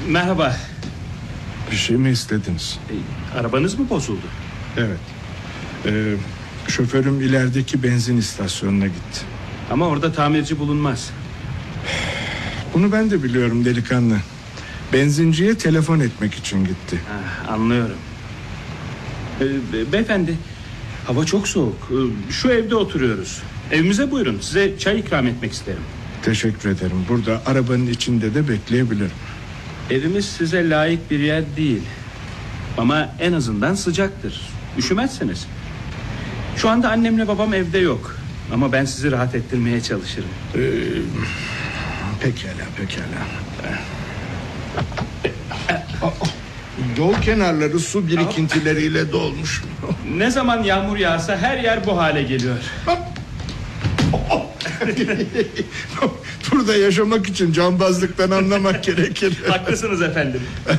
Merhaba. Bir şey mi istediniz? Arabanız mı bozuldu? Evet. Şoförüm ilerideki benzin istasyonuna gitti. Ama orada tamirci bulunmaz. Bunu ben de biliyorum delikanlı. Benzinciye telefon etmek için gitti. Anlıyorum. Beyefendi, hava çok soğuk. Şu evde oturuyoruz. Evimize buyurun, size çay ikram etmek isterim. Teşekkür ederim. Burada arabanın içinde de bekleyebilirim. Evimiz size layık bir yer değil. Ama en azından sıcaktır. Üşümezsiniz. Şu anda annemle babam evde yok. Ama ben sizi rahat ettirmeye çalışırım. Pekala. Yol kenarları su birikintileriyle dolmuş. Ne zaman yağmur yağsa her yer bu hale geliyor. Burada yaşamak için cambazlıktan anlamak gerekir. Haklısınız efendim.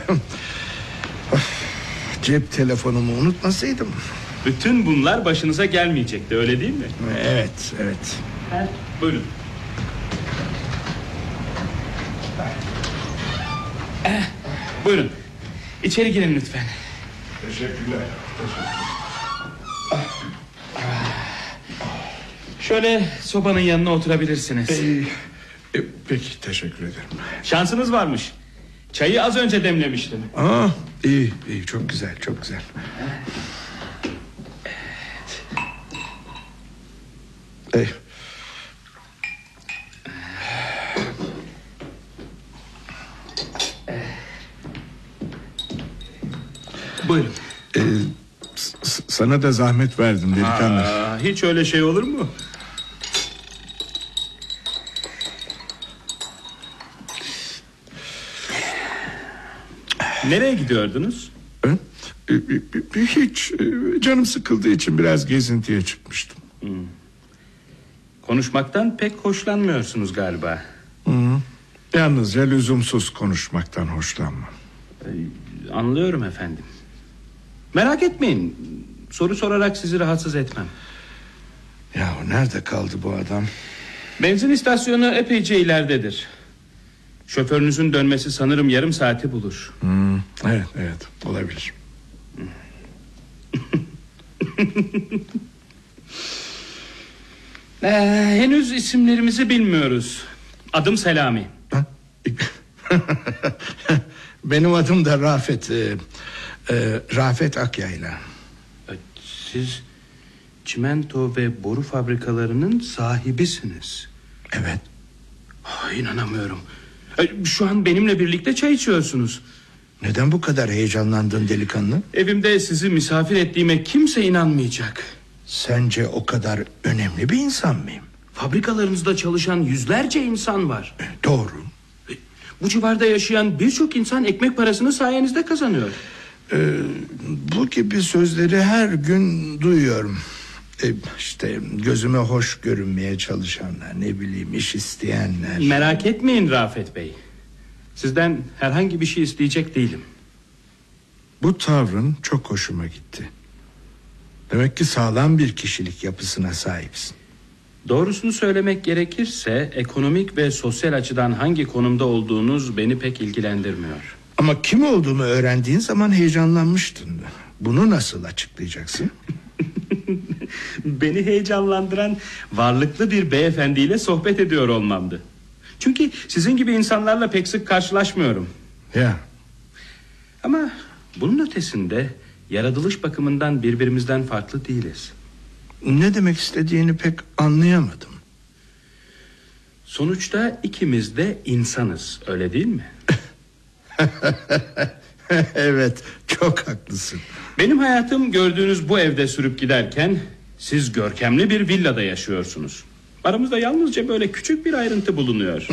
Cep telefonumu unutmasaydım. Bütün bunlar başınıza gelmeyecekti, öyle değil mi? Evet. Buyurun. Buyurun. İçeri girin lütfen. Teşekkürler. Şöyle sobanın yanına oturabilirsiniz. Peki, teşekkür ederim. Şansınız varmış. Çayı az önce demlemiştim. İyi, çok güzel. Buyurun. Sana da zahmet verdim delikanlı. Hiç öyle şey olur mu? Nereye gidiyordunuz? Hiç, canım sıkıldığı için biraz gezintiye çıkmıştım. Konuşmaktan pek hoşlanmıyorsunuz galiba. Yalnızca lüzumsuz konuşmaktan hoşlanmam. Anlıyorum efendim. Merak etmeyin. Soru sorarak sizi rahatsız etmem. Ya nerede kaldı bu adam? Benzin istasyonu epeyce ileridedir. Şoförünüzün dönmesi sanırım yarım saati bulur. Evet, olabilir. Henüz isimlerimizi bilmiyoruz. Adım Selami. Benim adım da Rafet. Rafet Akyayla. Siz çimento ve boru fabrikalarının sahibisiniz. Evet. İnanamıyorum. Şu an benimle birlikte çay içiyorsunuz. Neden bu kadar heyecanlandın delikanlı? Evimde sizi misafir ettiğime kimse inanmayacak. Sence o kadar önemli bir insan mıyım? Fabrikalarınızda çalışan yüzlerce insan var. Doğru. Bu civarda yaşayan birçok insan ekmek parasını sayenizde kazanıyor. Bu gibi sözleri her gün duyuyorum. İşte gözüme hoş görünmeye çalışanlar, ne bileyim, iş isteyenler. Merak etmeyin Rafet Bey. Sizden herhangi bir şey isteyecek değilim. Bu tavrın çok hoşuma gitti. Demek ki sağlam bir kişilik yapısına sahipsin. Doğrusunu söylemek gerekirse ekonomik ve sosyal açıdan hangi konumda olduğunuz beni pek ilgilendirmiyor. Ama kim olduğumu öğrendiğin zaman heyecanlanmıştın. Bunu nasıl açıklayacaksın? Beni heyecanlandıran varlıklı bir beyefendiyle sohbet ediyor olmamdı. Çünkü sizin gibi insanlarla pek sık karşılaşmıyorum. Ya. Ama bunun ötesinde yaratılış bakımından birbirimizden farklı değiliz. Ne demek istediğini pek anlayamadım. Sonuçta ikimiz de insanız, öyle değil mi? Evet, çok haklısın. Benim hayatım gördüğünüz bu evde sürüp giderken siz görkemli bir villada yaşıyorsunuz. Aramızda yalnızca böyle küçük bir ayrıntı bulunuyor.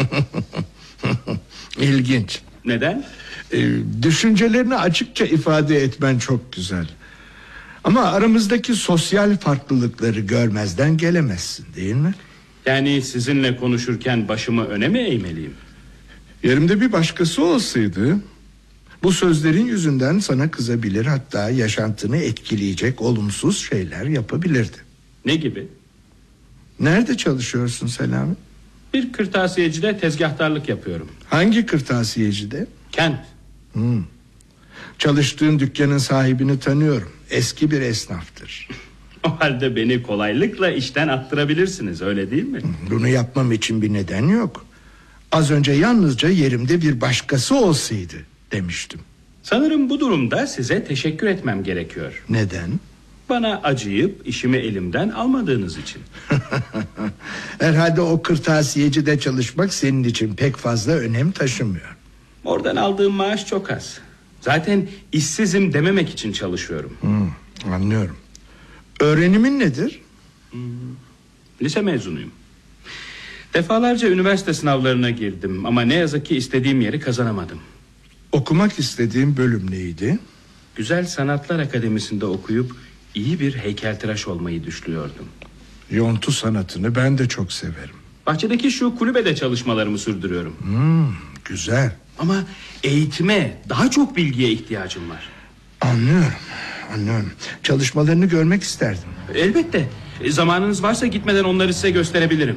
İlginç. Neden? Düşüncelerini açıkça ifade etmen çok güzel. Ama aramızdaki sosyal farklılıkları görmezden gelemezsin, değil mi? Yani sizinle konuşurken başımı öne mi eğmeliyim? Yerimde bir başkası olsaydı bu sözlerin yüzünden sana kızabilir, hatta yaşantını etkileyecek olumsuz şeyler yapabilirdi. Ne gibi? Nerede çalışıyorsun Selami? Bir kırtasiyecide tezgahtarlık yapıyorum. Hangi kırtasiyecide? Kent, Çalıştığın dükkanın sahibini tanıyorum. Eski bir esnaftır. O halde beni kolaylıkla işten attırabilirsiniz, öyle değil mi? Bunu yapmam için bir neden yok. Az önce yalnızca yerimde bir başkası olsaydı demiştim. Sanırım bu durumda size teşekkür etmem gerekiyor. Neden? Bana acıyıp işimi elimden almadığınız için. Herhalde o kırtasiyecide çalışmak senin için pek fazla önem taşımıyor. Oradan aldığım maaş çok az. Zaten işsizim dememek için çalışıyorum. Anlıyorum. Öğrenimin nedir? Lise mezunuyum. Defalarca üniversite sınavlarına girdim ama ne yazık ki istediğim yeri kazanamadım. Okumak istediğim bölüm neydi? Güzel Sanatlar Akademisi'nde okuyup iyi bir heykeltıraş olmayı düşünüyordum. Yontu sanatını ben de çok severim. Bahçedeki şu kulübede çalışmalarımı sürdürüyorum. Güzel. Ama eğitime, daha çok bilgiye ihtiyacım var. Anlıyorum. Çalışmalarını görmek isterdim. Elbette. Zamanınız varsa gitmeden onları size gösterebilirim.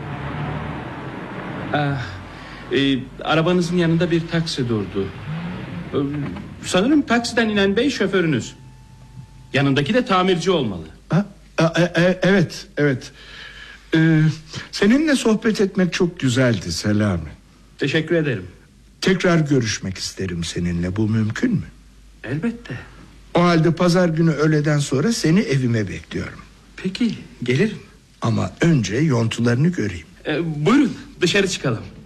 Arabanızın yanında bir taksi durdu. Sanırım taksiden inen bey şoförünüz. Yanındaki de tamirci olmalı. Evet. Seninle sohbet etmek çok güzeldi Selami. Teşekkür ederim. Tekrar görüşmek isterim seninle, bu mümkün mü? Elbette. O halde pazar günü öğleden sonra seni evime bekliyorum. Peki, gelirim. Ama önce yontularını göreyim. Buyurun, dışarı çıkalım.